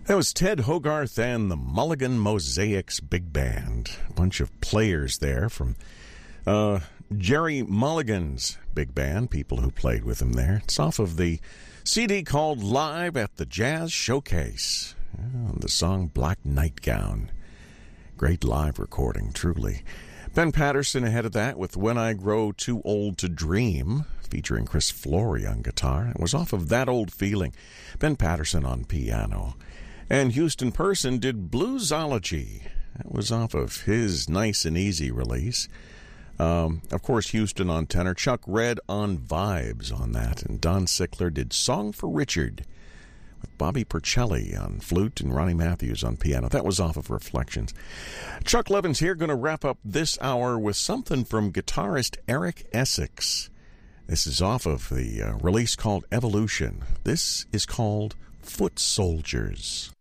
That was Ted Hogarth and the Mulligan Mosaics Big Band. A bunch of players there from Jerry Mulligan's big band, people who played with him there. It's off of the CD called Live at the Jazz Showcase. The song Black Nightgown. Great live recording, truly. Ben Patterson ahead of that with When I Grow Too Old to Dream, featuring Chris Flory on guitar. It was off of That Old Feeling. Ben Patterson on piano. And Houston Person did Bluesology. That was off of his Nice and Easy release. Of course, Houston on tenor. Chuck Red on vibes on that. And Don Sickler did Song for Richard with Bobby Percelli on flute and Ronnie Matthews on piano. That was off of Reflections. Chuck Levins here, going to wrap up this hour with something from guitarist Eric Essex. This is off of the release called Evolution. This is called Foot Soldiers.